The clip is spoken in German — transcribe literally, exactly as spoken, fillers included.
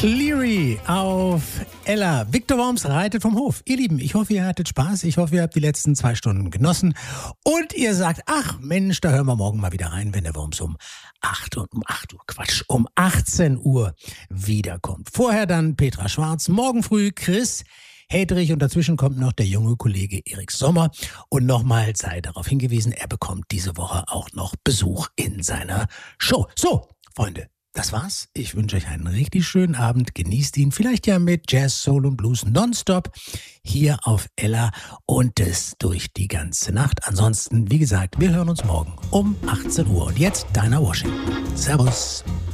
Cleary auf Ella. Victor Worms reitet vom Hof. Ihr Lieben, ich hoffe, ihr hattet Spaß. Ich hoffe, ihr habt die letzten zwei Stunden genossen. Und ihr sagt, ach Mensch, da hören wir morgen mal wieder rein, wenn der Worms um acht Uhr, um acht Uhr, Quatsch, um achtzehn Uhr wiederkommt. Vorher dann Petra Schwarz, morgen früh Chris Hedrich und dazwischen kommt noch der junge Kollege Erik Sommer. Und nochmal sei darauf hingewiesen, er bekommt diese Woche auch noch Besuch in seiner Show. So, Freunde. Das war's. Ich wünsche euch einen richtig schönen Abend. Genießt ihn vielleicht ja mit Jazz, Soul und Blues nonstop hier auf Ella und es durch die ganze Nacht. Ansonsten, wie gesagt, wir hören uns morgen um achtzehn Uhr. Und jetzt deiner Washington. Servus.